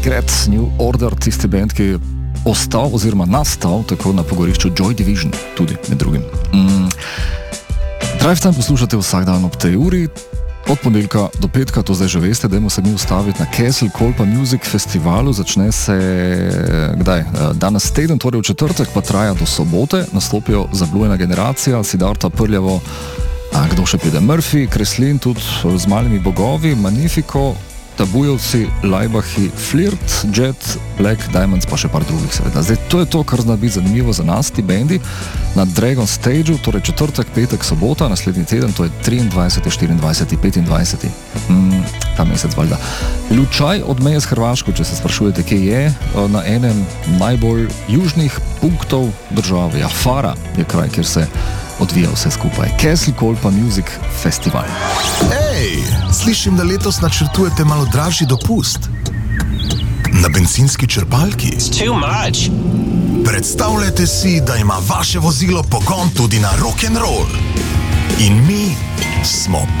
Regret, New Order, tisti band, ki je ostal oziroma nastal tako na pogorišču Joy Division, tudi med drugim. Drive Time poslušate vsak dan ob tej uri, od ponedeljka do petka, to zdaj že veste, dajmo se mi ustaviti na Castle Kolpa Music Festivalu, začne se, kdaj, danes teden, torej v četrtek, pa traja do sobote, nastopijo Zablujena generacija, Siddharta Prljavo, kdo še pride, Murphy, Kreslin, tudi z malimi bogovi, Magnifico, Tabujovci, Lajbahi, Flirt, Jet, Black Diamonds, pa še par drugih seveda. Zdaj, to je to, kar zna biti zanimivo za nas, ti bendi, na Dragon Stageu, torej četrtek, petek, sobota, naslednji teden, to je 23., 24., 25. Ta mesec valjda. Lučaj od meje s Hrvaško, če se sprašujete, kje je, na enem najbolj južnih punktov države. Ja, Fara je kraj, kjer se odvija vse skupaj. Castle Kolpa Music Festival. Ej, slišim, da letos načrtujete malo dražji dopust. Na bencinski črpalki. It's too much. Predstavljajte si, da ima vaše vozilo pogon tudi na rock'n'roll. In mi smo